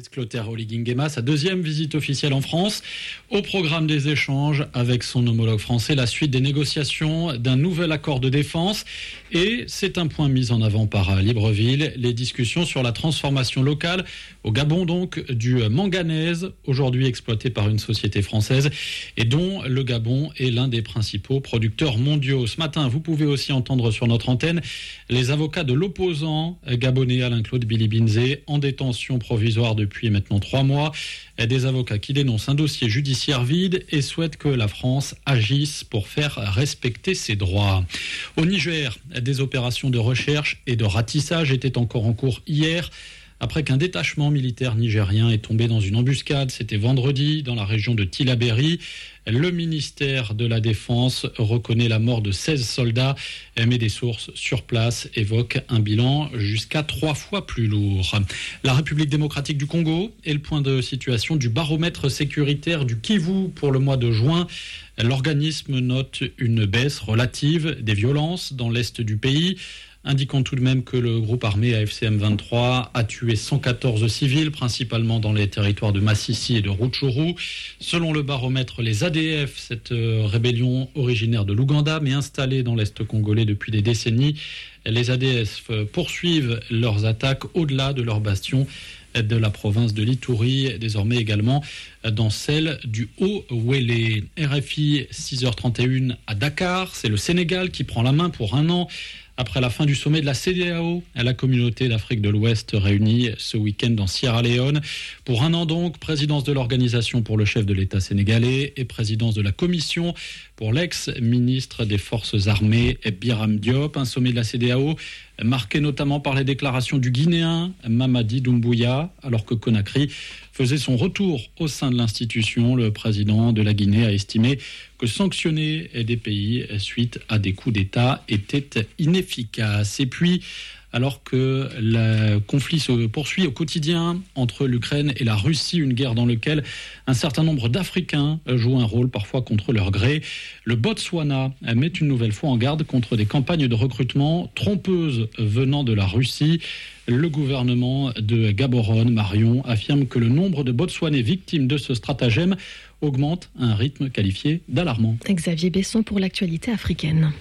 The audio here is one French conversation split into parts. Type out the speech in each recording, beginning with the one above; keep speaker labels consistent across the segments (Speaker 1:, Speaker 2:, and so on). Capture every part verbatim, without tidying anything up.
Speaker 1: Brice Clotaire Oligui-Nguema, sa deuxième visite officielle en France. Au programme des échanges avec son homologue français, la suite des négociations d'un nouvel accord de défense. Et c'est un point mis en avant par Libreville, les discussions sur la transformation locale, au Gabon donc, du manganèse, aujourd'hui exploité par une société française et dont le Gabon est l'un des principaux producteurs mondiaux. Ce matin, vous pouvez aussi entendre sur notre antenne les avocats de l'opposant gabonais Alain-Claude Bilibinzé, en détention provisoire depuis maintenant trois mois. Des avocats qui dénoncent un dossier judiciaire vide et souhaitent que la France agisse pour faire respecter ses droits. Au Niger, des opérations de recherche et de ratissage étaient encore en cours hier, après qu'un détachement militaire nigérien est tombé dans une embuscade. C'était vendredi dans la région de Tillabéri. Le ministère de la Défense reconnaît la mort de seize soldats, mais des sources sur place évoquent un bilan jusqu'à trois fois plus lourd. La République démocratique du Congo est le point de situation du baromètre sécuritaire du Kivu pour le mois de juin. L'organisme note une baisse relative des violences dans l'est du pays, indiquant tout de même que le groupe armé A F C M vingt-trois a tué cent quatorze civils, principalement dans les territoires de Massissi et de Rutshuru. Selon le baromètre, les A D F, cette rébellion originaire de l'Ouganda, mais installée dans l'Est congolais depuis des décennies, les A D F poursuivent leurs attaques au-delà de leur bastion de la province de l'Ituri, désormais également dans celle du Haut-Wélé. R F I, six heures trente et une à Dakar, c'est le Sénégal qui prend la main pour un an. Après la fin du sommet de la C E D E A O, la communauté d'Afrique de l'Ouest réunie ce week-end dans Sierra Leone. Pour un an donc, présidence de l'organisation pour le chef de l'État sénégalais et présidence de la commission pour l'ex-ministre des Forces armées Biram Diop. Un sommet de la C E D E A O marqué notamment par les déclarations du Guinéen Mamadi Doumbouya, alors que Conakry faisait son retour au sein de l'institution. Le président de la Guinée a estimé que sanctionner des pays suite à des coups d'État était inefficace. Et puis, alors que le conflit se poursuit au quotidien entre l'Ukraine et la Russie, une guerre dans laquelle un certain nombre d'Africains jouent un rôle parfois contre leur gré, le Botswana met une nouvelle fois en garde contre des campagnes de recrutement trompeuses venant de la Russie. Le gouvernement de Gaborone, Marion, affirme que le nombre de Botswanais victimes de ce stratagème augmente à un rythme qualifié d'alarmant.
Speaker 2: Xavier Besson pour l'actualité africaine.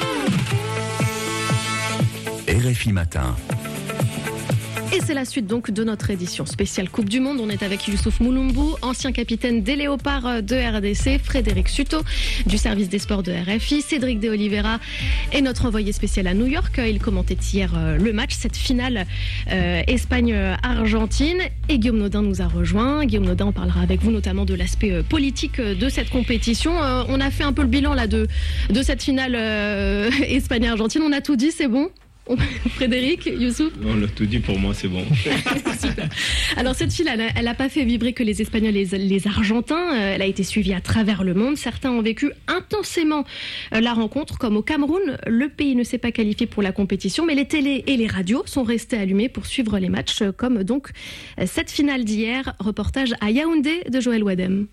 Speaker 3: R F I Matin.
Speaker 2: Et c'est la suite donc de notre édition spéciale Coupe du Monde. On est avec Youssouf Moulombou, ancien capitaine des Léopards de R D C, Frédéric Suto du service des sports de R F I, Cédric De Oliveira et notre envoyé spécial à New York. Il commentait hier le match, cette finale euh, Espagne-Argentine. Et Guillaume Nodin nous a rejoint. Guillaume Nodin, on parlera avec vous notamment de l'aspect politique de cette compétition. Euh, on a fait un peu le bilan là de, de cette finale euh, Espagne-Argentine. On a tout dit, c'est bon ? Frédéric, Youssouf ?
Speaker 4: On a tout dit pour moi, c'est bon.
Speaker 2: Super. Alors cette finale, elle n'a pas fait vibrer que les Espagnols et les, les Argentins. Elle a été suivie à travers le monde. Certains ont vécu intensément la rencontre, comme au Cameroun. Le pays ne s'est pas qualifié pour la compétition, mais les télés et les radios sont restés allumés pour suivre les matchs, comme donc cette finale d'hier. Reportage à Yaoundé de Joël Wadem.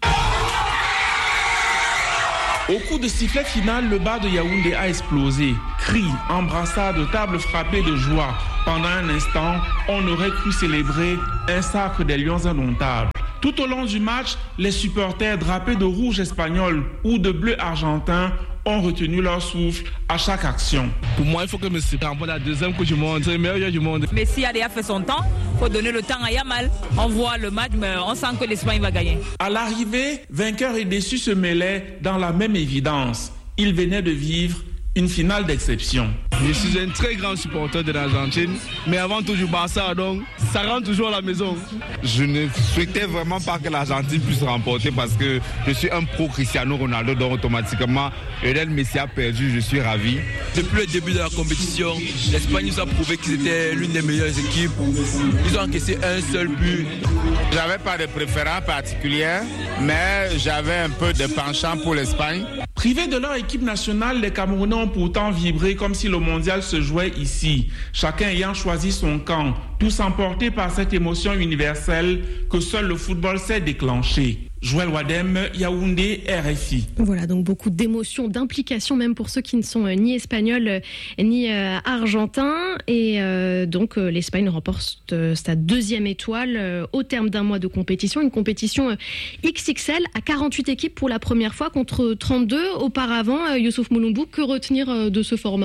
Speaker 5: Au coup de sifflet final, le bar de Yaoundé a explosé. Cris, embrassades, tables frappées de joie. Pendant un instant, on aurait cru célébrer un sacre des lions indomptables. Tout au long du match, les supporters drapés de rouge espagnol ou de bleu argentin ont retenu leur souffle à chaque action.
Speaker 6: Pour moi, il faut que Messi remporte la deuxième Coupe du Monde. C'est le meilleur joueur du monde.
Speaker 7: Messi a déjà fait son temps. Il faut donner le temps à Yamal. On voit le match, mais on sent que l'Espagne va gagner.
Speaker 5: À l'arrivée, vainqueurs et déçus se mêlaient dans la même évidence. Ils venaient de vivre une finale d'exception.
Speaker 6: Je suis un très grand supporter de l'Argentine, mais avant tout du Barça, donc ça rentre toujours à la maison.
Speaker 8: Je ne souhaitais vraiment pas que l'Argentine puisse remporter parce que je suis un pro Cristiano Ronaldo, donc automatiquement, Lionel Messi a perdu, je suis ravi.
Speaker 9: Depuis le début de la compétition, l'Espagne nous a prouvé qu'ils étaient l'une des meilleures équipes. Ils ont encaissé un seul but.
Speaker 8: J'avais pas de préférence particulière, mais j'avais un peu de penchant pour l'Espagne.
Speaker 5: Privés de leur équipe nationale, les Camerounais ont pourtant vibré comme si le mondial se jouait ici, chacun ayant choisi son camp, tous emportés par cette émotion universelle que seul le football sait déclencher. Joël Wadem, Yaoundé, R F I.
Speaker 2: Voilà, donc beaucoup d'émotions, d'implications, même pour ceux qui ne sont euh, ni espagnols euh, ni euh, argentins. Et euh, donc euh, l'Espagne remporte euh, sa deuxième étoile euh, au terme d'un mois de compétition. Une compétition euh, X X L à quarante-huit équipes pour la première fois contre trente-deux auparavant. Euh, Youssouf Moulombou, que retenir euh, de ce format ?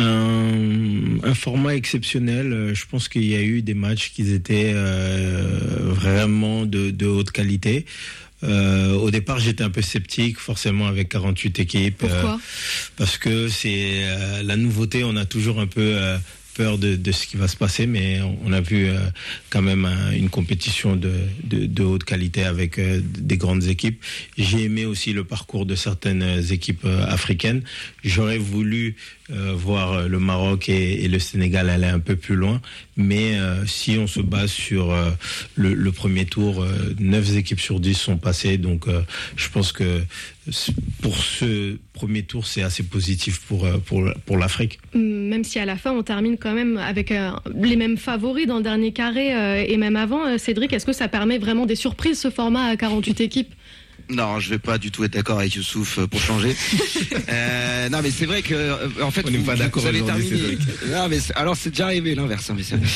Speaker 4: un, un format exceptionnel. Je pense qu'il y a eu des matchs qui étaient euh, vraiment de, de haute qualité. Euh, au départ, j'étais un peu sceptique, forcément, avec quarante-huit équipes.
Speaker 2: Pourquoi ?
Speaker 4: euh, Parce que c'est euh, la nouveauté, on a toujours un peu euh, peur de, de ce qui va se passer, mais on, on a vu euh, quand même un, une compétition de, de, de haute qualité avec euh, des grandes équipes. J'ai aimé aussi le parcours de certaines équipes euh, africaines. J'aurais voulu euh, voir le Maroc et, et le Sénégal aller un peu plus loin, mais euh, si on se base sur euh, le, le premier tour, euh, neuf équipes sur dix sont passées, donc euh, je pense que pour ce premier tour, c'est assez positif pour, pour, pour l'Afrique.
Speaker 2: Même si à la fin, on termine quand même avec euh, les mêmes favoris dans le dernier carré euh, et même avant. Euh, Cédric, est-ce que ça permet vraiment des surprises, ce format à quarante-huit équipes ?
Speaker 10: Non, je vais pas du tout être d'accord avec Youssouf pour changer. euh, non, mais c'est vrai que, en fait,
Speaker 4: on n'est pas d'accord
Speaker 10: vous avez
Speaker 4: aujourd'hui,
Speaker 10: terminé. Non, mais c'est, alors c'est déjà arrivé l'inverse, hein, mais c'est...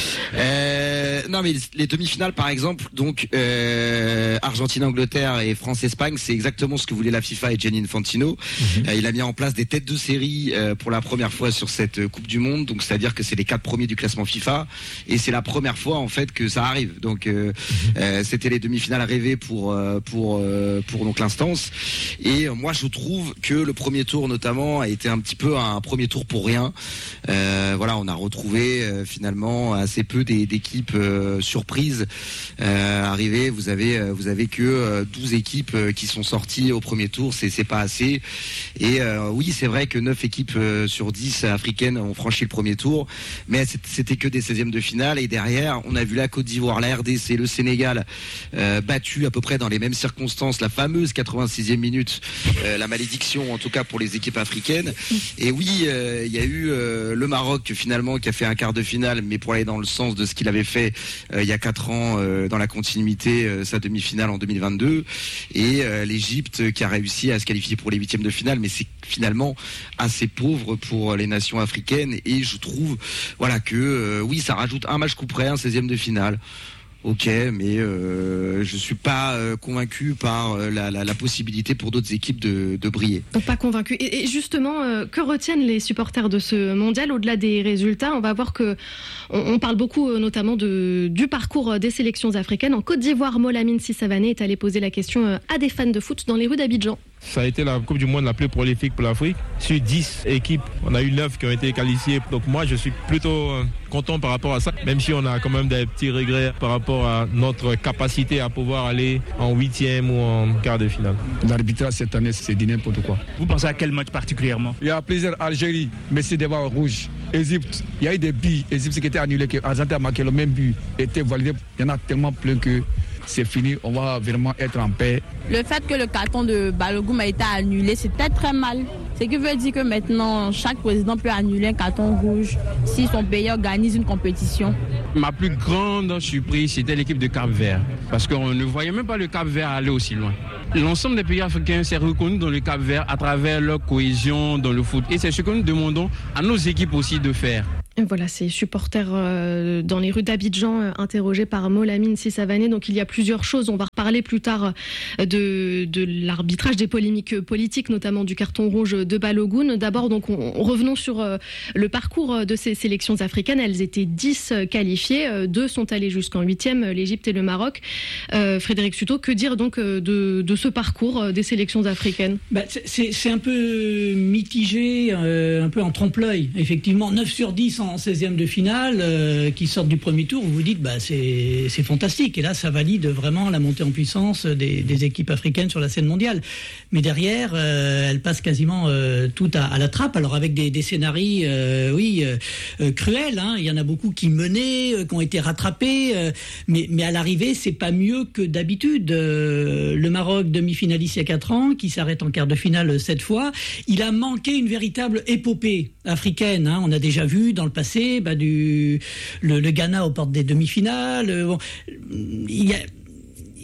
Speaker 10: Euh, non, mais les demi-finales, par exemple, donc euh, Argentine-Angleterre et France-Espagne, c'est exactement ce que voulait la FIFA et Gianni Infantino. Mm-hmm. Euh, il a mis en place des têtes de série euh, pour la première fois sur cette Coupe du Monde, donc c'est-à-dire que c'est les quatre premiers du classement FIFA, et c'est la première fois en fait que ça arrive. Donc euh, mm-hmm. euh, c'était les demi-finales rêvées pour euh, pour euh, pour donc l'instance. Et moi je trouve que le premier tour notamment a été un petit peu un premier tour pour rien. Euh, voilà, on a retrouvé euh, finalement assez peu des, d'équipes euh, surprises euh, arrivées. Vous avez vous avez que euh, douze équipes euh, qui sont sorties au premier tour, c'est c'est pas assez. Et euh, oui, c'est vrai que neuf équipes euh, sur dix africaines ont franchi le premier tour, mais c'était que des seizièmes de finale. Et derrière, on a vu la Côte d'Ivoire, la R D C, le Sénégal euh, battus à peu près dans les mêmes circonstances, la fameuse quatre-vingt-sixième minute, euh, la malédiction en tout cas pour les équipes africaines. Et oui, il euh, y a eu euh, le Maroc finalement qui a fait un quart de finale, mais pour aller dans le sens de ce qu'il avait fait euh, il y a quatre ans euh, dans la continuité, euh, sa demi-finale en deux mille vingt-deux, et euh, l'Égypte qui a réussi à se qualifier pour les huitièmes de finale, mais c'est finalement assez pauvre pour les nations africaines. Et je trouve voilà que euh, oui, ça rajoute un match coup près, un seizième de finale. Ok, mais euh, je suis pas euh, convaincu par euh, la, la, la possibilité pour d'autres équipes de, de briller.
Speaker 2: Donc pas convaincu. Et, et justement, euh, que retiennent les supporters de ce mondial au-delà des résultats ? On va voir que on, on parle beaucoup, euh, notamment de du parcours des sélections africaines. En Côte d'Ivoire, Molamine Sissavané est allé poser la question euh, à des fans de foot dans les rues d'Abidjan.
Speaker 6: Ça a été la Coupe du Monde la plus prolifique pour l'Afrique. Sur dix équipes, on a eu neuf qui ont été qualifiées. Donc moi, je suis plutôt content par rapport à ça, même si on a quand même des petits regrets par rapport à notre capacité à pouvoir aller en huitième ou en quart de finale.
Speaker 11: L'arbitrage cette année, c'est du n'importe quoi.
Speaker 12: Vous pensez à quel match particulièrement ?
Speaker 11: Il y a plusieurs Algérie, mais c'est des balles rouges. Égypte, il y a eu des buts. Égypte qui était annulé, que Argentine a marqué le même but, était validé. Il y en a tellement plein que c'est fini, on va vraiment être en paix.
Speaker 13: Le fait que le carton de Balogun a été annulé, c'est peut-être très mal. Ce qui veut dire que maintenant, chaque président peut annuler un carton rouge si son pays organise une compétition.
Speaker 14: Ma plus grande surprise, c'était l'équipe de Cap-Vert, parce qu'on ne voyait même pas le Cap-Vert aller aussi loin. L'ensemble des pays africains s'est reconnu dans le Cap-Vert à travers leur cohésion dans le foot. Et c'est ce que nous demandons à nos équipes aussi de faire.
Speaker 2: Voilà, ces supporters euh, dans les rues d'Abidjan euh, interrogés par Molamine Sissavané. Donc il y a plusieurs choses. On va reparler plus tard euh, de, de l'arbitrage, des polémiques politiques, notamment du carton rouge de Balogun. D'abord, donc, on, revenons sur euh, le parcours de ces sélections africaines. Elles étaient dix qualifiées. Euh, deux sont allées jusqu'en huitième, l'Égypte et le Maroc. Euh, Frédéric Suto, que dire donc de, de ce parcours des sélections africaines ?
Speaker 15: bah, c'est, c'est un peu mitigé, euh, un peu en trompe-l'œil. Effectivement, neuf sur dix en seizième de finale euh, qui sortent du premier tour, vous vous dites bah c'est c'est fantastique, et là ça valide vraiment la montée en puissance des, des équipes africaines sur la scène mondiale. Mais derrière euh, elles passent quasiment euh, tout à, à la trappe, alors avec des, des scénarios euh, oui euh, cruels, hein. Il y en a beaucoup qui menaient, euh, qui ont été rattrapés, euh, mais, mais à l'arrivée c'est pas mieux que d'habitude. Euh, le Maroc demi-finaliste il y a quatre ans, qui s'arrête en quart de finale cette fois, il a manqué une véritable épopée africaine, hein. On a déjà vu dans le passé bah, du, le, le Ghana aux portes des demi-finales. Bon, il y a,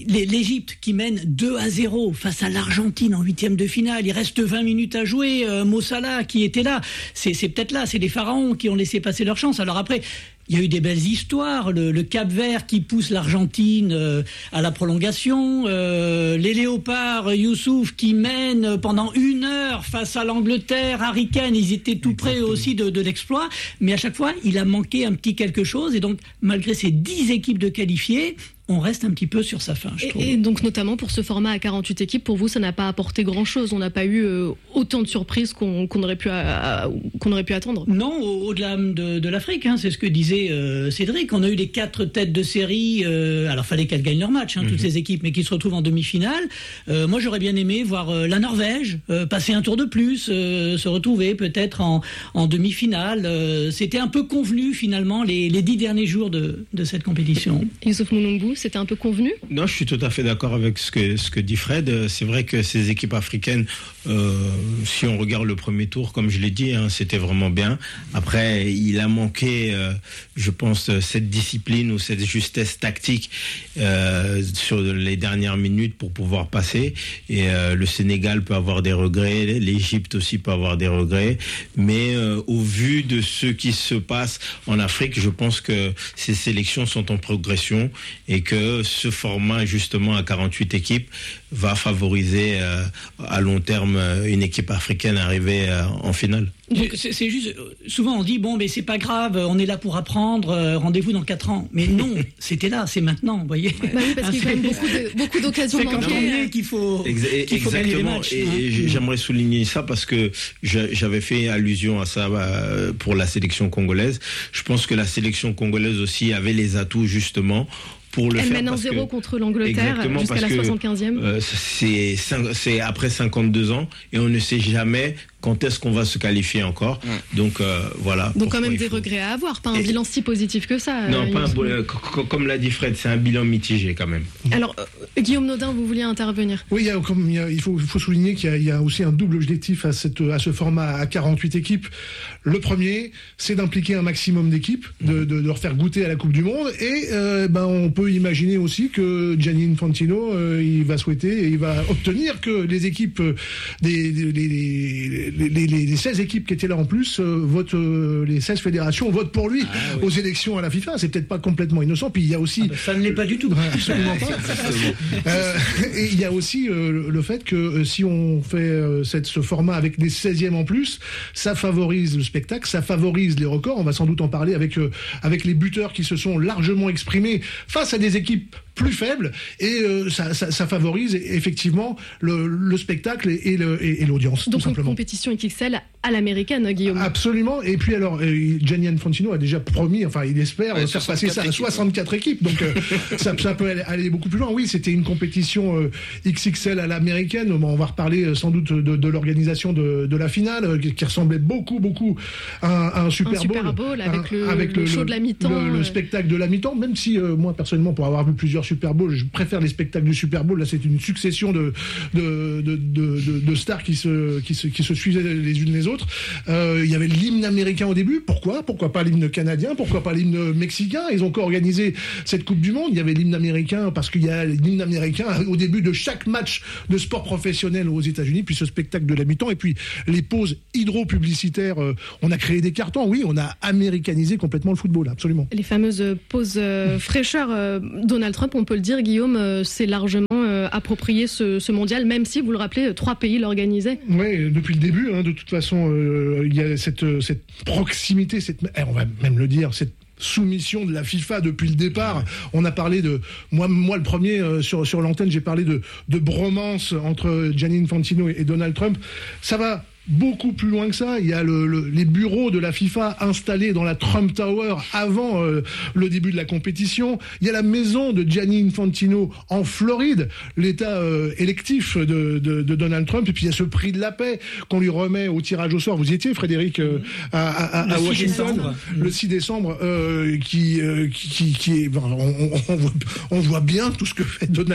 Speaker 15: l'Égypte qui mène deux à zéro face à l'Argentine en huitième de finale. Il reste vingt minutes à jouer. Euh, Mo Salah qui était là. C'est, c'est peut-être là. C'est les pharaons qui ont laissé passer leur chance. Alors après, il y a eu des belles histoires, le, le Cap-Vert qui pousse l'Argentine euh, à la prolongation, euh, les Léopards, Youssouf qui mènent pendant une heure face à l'Angleterre, Harry Kane, ils étaient tout près aussi de, de l'exploit, mais à chaque fois, il a manqué un petit quelque chose, et donc malgré ces dix équipes de qualifiés, on reste un petit peu sur sa fin, je trouve.
Speaker 2: Et, et donc notamment pour ce format à quarante-huit équipes, pour vous, ça n'a pas apporté grand-chose. On n'a pas eu euh, autant de surprises qu'on, qu'on, aurait pu, à, qu'on aurait pu attendre.
Speaker 15: Non, au, au-delà de, de l'Afrique, hein, c'est ce que disait euh, Cédric. On a eu les quatre têtes de série. Euh, alors fallait qu'elles gagnent leur match, hein, mm-hmm. toutes ces équipes, mais qui se retrouvent en demi-finale. Euh, moi, j'aurais bien aimé voir euh, la Norvège euh, passer un tour de plus, euh, se retrouver peut-être en, en demi-finale. Euh, c'était un peu convenu finalement les, les dix derniers jours de, de cette compétition.
Speaker 2: Youssouf Mulumbu, c'était un peu convenu ?
Speaker 4: Non, je suis tout à fait d'accord avec ce que, ce que dit Fred. C'est vrai que ces équipes africaines, euh, si on regarde le premier tour, comme je l'ai dit, hein, c'était vraiment bien. Après, il a manqué, euh, je pense, cette discipline ou cette justesse tactique euh, sur les dernières minutes pour pouvoir passer. Et euh, le Sénégal peut avoir des regrets, l'Égypte aussi peut avoir des regrets. Mais euh, au vu de ce qui se passe en Afrique, je pense que ces sélections sont en progression et que ce format justement à quarante-huit équipes va favoriser euh, à long terme une équipe africaine arrivée euh, en finale.
Speaker 15: Donc c'est, c'est juste, souvent on dit bon mais c'est pas grave, on est là pour apprendre, euh, rendez-vous dans quatre ans. Mais non, c'était là, c'est maintenant, vous voyez.
Speaker 2: Bah oui, parce qu'il y a quand même beaucoup, de, beaucoup d'occasions manquées.
Speaker 15: C'est quand on est qu'il faut,
Speaker 4: Exa-
Speaker 15: qu'il faut gagner les matchs.
Speaker 4: Et, et
Speaker 15: hein.
Speaker 4: j'aimerais souligner ça parce que je, j'avais fait allusion à ça euh, pour la sélection congolaise. Je pense que la sélection congolaise aussi avait les atouts justement pour le
Speaker 2: Elle
Speaker 4: faire.
Speaker 2: mène un zéro contre l'Angleterre jusqu'à la soixante-quinzième.
Speaker 4: Euh, c'est, c'est après cinquante-deux ans et on ne sait jamais quand est-ce qu'on va se qualifier encore. Ouais. Donc euh, voilà.
Speaker 2: Donc quand même des faut... regrets à avoir, pas un et... bilan si positif que ça.
Speaker 4: Non, euh, pas un bo... euh, comme l'a dit Fred, c'est un bilan mitigé quand même.
Speaker 2: Alors euh, Guillaume Nodin, vous vouliez intervenir ?
Speaker 16: Oui, il, y a, comme, il, y a, il, faut, il faut souligner qu'il y a, il y a aussi un double objectif à, cette, à ce format à quarante-huit équipes. Le premier, c'est d'impliquer un maximum d'équipes, de, de, de leur faire goûter à la Coupe du Monde. Et euh, ben, on peut imaginer aussi que Gianni Infantino, euh, il va souhaiter et il va obtenir que les équipes, des, des, des, des Les, les, les seize équipes qui étaient là en plus euh, votent, euh, les seize fédérations votent pour lui ah, oui. aux élections à la FIFA. C'est peut-être pas complètement innocent. Puis il y a aussi...
Speaker 15: Ah, ben ça ne l'est pas du tout.
Speaker 16: Absolument pas. euh, et il y a aussi euh, le fait que euh, si on fait euh, cette, ce format avec des seizièmes en plus, ça favorise le spectacle, ça favorise les records. On va sans doute en parler avec, euh, avec les buteurs qui se sont largement exprimés face à des équipes plus faibles, et euh, ça, ça, ça favorise effectivement le, le spectacle et, et, le, et, et l'audience.
Speaker 2: Donc
Speaker 16: tout simplement.
Speaker 2: Une compétition X X L à l'américaine, Guillaume.
Speaker 16: Absolument. Et puis alors, euh, Gianni Infantino a déjà promis, enfin il espère ouais, faire passer ça à soixante-quatre équipes. Donc euh, ça, ça peut aller, aller beaucoup plus loin. Oui, c'était une compétition euh, X X L à l'américaine. On va reparler euh, sans doute de, de l'organisation de, de la finale, euh, qui ressemblait beaucoup, beaucoup à, à un Super Bowl.
Speaker 2: Un Super Bowl avec,
Speaker 16: un,
Speaker 2: le,
Speaker 16: avec
Speaker 2: le,
Speaker 16: le
Speaker 2: show de la mi-temps.
Speaker 16: Le, le, le spectacle de la mi-temps, même si euh, moi personnellement, pour avoir vu plusieurs Super Bowl, je préfère les spectacles du Super Bowl. Là, c'est une succession de de, de, de, de, de stars qui se, qui, se, qui se suivaient les unes les autres. Euh, il y avait l'hymne américain au début. Pourquoi Pourquoi pas l'hymne canadien ? Pourquoi pas l'hymne mexicain ? Ils ont co-organisé cette Coupe du Monde. Il y avait l'hymne américain parce qu'il y a l'hymne américain au début de chaque match de sport professionnel aux États-Unis, puis ce spectacle de la mi-temps, et puis les pauses hydro-publicitaires. Euh, on a créé des cartons, oui, on a américanisé complètement le football, absolument.
Speaker 2: Les fameuses pauses euh, fraîcheur. Euh, Donald Trump, on peut le dire, Guillaume, euh, s'est largement euh, approprié ce, ce mondial, même si, vous le rappelez, trois pays l'organisaient.
Speaker 16: Oui, depuis le début, hein, de toute façon, euh, il y a cette, cette proximité, cette, eh, on va même le dire, cette soumission de la FIFA depuis le départ. On a parlé de moi, moi le premier euh, sur sur l'antenne, j'ai parlé de de bromance entre Gianni Infantino et, et Donald Trump. Ça va beaucoup plus loin que ça. Il y a le, le, les bureaux de la FIFA installés dans la Trump Tower avant euh, le début de la compétition. Il y a la maison de Gianni Infantino en Floride, l'état euh, électif de, de, de Donald Trump. Et puis il y a ce prix de la paix qu'on lui remet au tirage au sort. Vous y étiez, Frédéric, euh, à, à, à Washington, le six décembre, euh, qui, euh, qui, qui est... On, on, on, voit, on voit bien tout ce que fait Donald